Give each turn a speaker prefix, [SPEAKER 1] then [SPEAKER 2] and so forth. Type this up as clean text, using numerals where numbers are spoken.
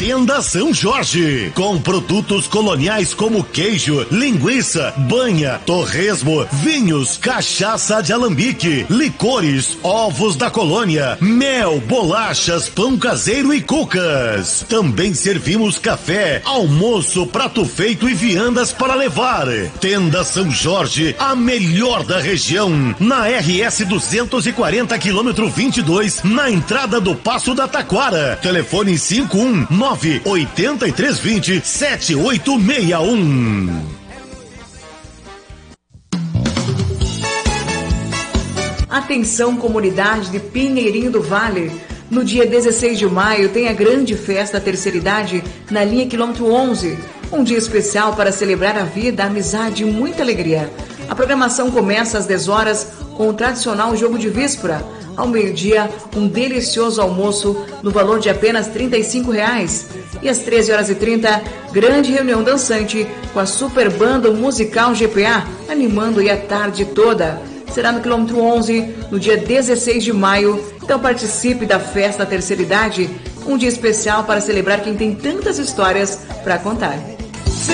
[SPEAKER 1] Tenda São Jorge, com produtos coloniais como queijo, linguiça, banha, torresmo, vinhos, cachaça de alambique, licores, ovos da colônia, mel, bolachas, pão caseiro e cucas. Também servimos café, almoço, prato feito e viandas para levar. Tenda São Jorge, a melhor da região, na RS 240 quilômetro 22, na entrada do Passo da Taquara. Telefone 519-8320-7861.
[SPEAKER 2] Atenção, comunidade de Pinheirinho do Vale. No dia 16 de maio tem a grande festa da terceira idade na linha quilômetro 11. Um dia especial para celebrar a vida, a amizade e muita alegria. A programação começa às 10 horas com o tradicional jogo de víspora. Ao meio-dia, um delicioso almoço no valor de apenas R$ 35,00. E às 13h30, grande reunião dançante com a super banda musical GPA, animando a tarde toda. Será no quilômetro 11, no dia 16 de maio. Então participe da festa da terceira idade, um dia especial para celebrar quem tem tantas histórias para contar.